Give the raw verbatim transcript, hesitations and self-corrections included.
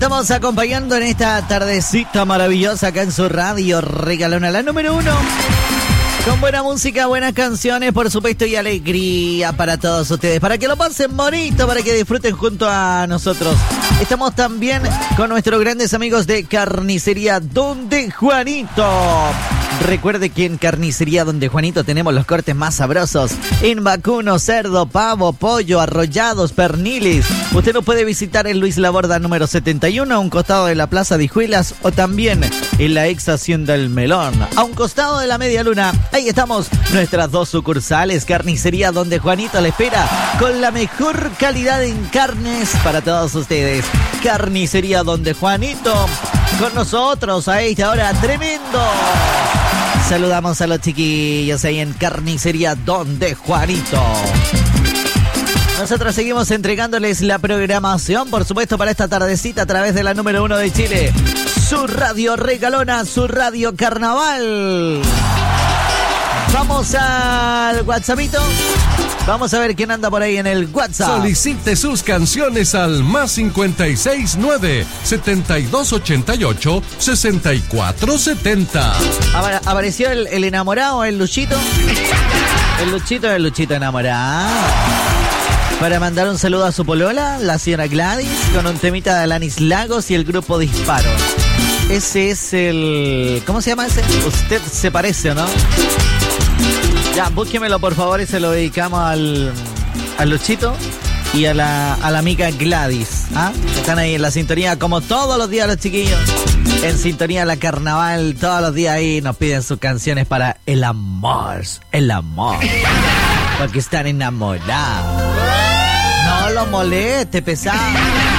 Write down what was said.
estamos acompañando en esta tardecita maravillosa acá en su radio Regalona, la número uno. Con buena música, buenas canciones, por supuesto, y alegría para todos ustedes. Para que lo pasen bonito, para que disfruten junto a nosotros. Estamos también con nuestros grandes amigos de Carnicería Donde Juanito. Recuerde que en Carnicería Donde Juanito tenemos los cortes más sabrosos en vacuno, cerdo, pavo, pollo, arrollados, perniles. Usted nos puede visitar en Luis Laborda número setenta y uno, a un costado de la Plaza de Hijuelas, o también en la ex Hacienda El Melón, a un costado de la Media Luna. Ahí estamos, nuestras dos sucursales. Carnicería Donde Juanito le espera con la mejor calidad en carnes para todos ustedes. Carnicería Donde Juanito, con nosotros a esta hora, tremendo. Saludamos a los chiquillos ahí en Carnicería Donde Juanito. Nosotros seguimos entregándoles la programación, por supuesto, para esta tardecita a través de la número uno de Chile. Su radio Regalona, su radio Carnaval. Vamos al WhatsAppito. Vamos a ver quién anda por ahí en el WhatsApp. Solicite sus canciones al más cincuenta y seis nueve, setenta y dos ochenta y ocho, sesenta y cuatro setenta. Apar- Apareció el, el enamorado, el Luchito. El Luchito, el Luchito enamorado. Para mandar un saludo a su polola, la señora Gladys, con un temita de Alanis Lagos y el grupo Disparo. Ese es el... ¿Cómo se llama ese? Usted se parece, ¿o no? Ya, búsquemelo por favor y se lo dedicamos al, al Luchito y a la, a la amiga Gladys. ¿Ah? Están ahí en la sintonía como todos los días los chiquillos. En sintonía la carnaval, todos los días ahí nos piden sus canciones para el amor. El amor. Porque están enamorados. No lo moleste, pesado.